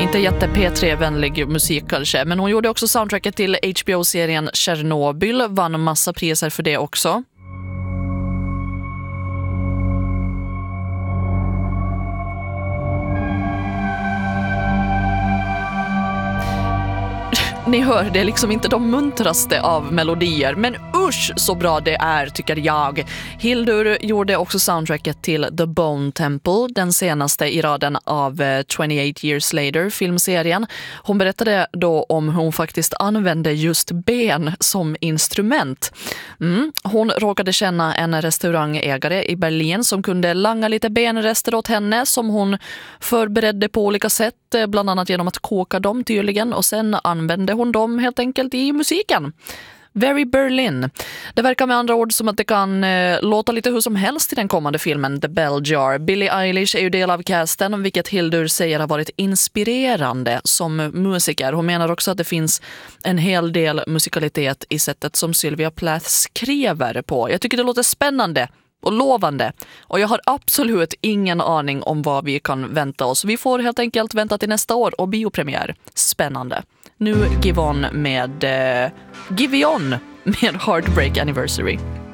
Inte jätte P3-vänlig musik kanske, men hon gjorde också soundtracket till HBO-serien Chernobyl, vann massa priser för det också. Ni hör, det är liksom inte de muntraste av melodier, men usch så bra det är tycker jag. Hildur gjorde också soundtracket till The Bone Temple, den senaste i raden av 28 Years Later filmserien. Hon berättade då om hur hon faktiskt använde just ben som instrument. Hon råkade känna en restaurangägare i Berlin som kunde langa lite benrester åt henne som hon förberedde på olika sätt, bland annat genom att koka dem tydligen, och sen använde hon dem helt enkelt i musiken. Very Berlin. Det verkar med andra ord som att det kan låta lite hur som helst i den kommande filmen The Bell Jar. Billie Eilish är ju del av casten, vilket Hildur säger har varit inspirerande som musiker. Hon menar också att det finns en hel del musikalitet i sättet som Sylvia Plath skriver på. Jag tycker det låter spännande och lovande. Och jag har absolut ingen aning om vad vi kan vänta oss. Vi får helt enkelt vänta till nästa år och biopremiär. Spännande. Nu Give On med Heartbreak Anniversary.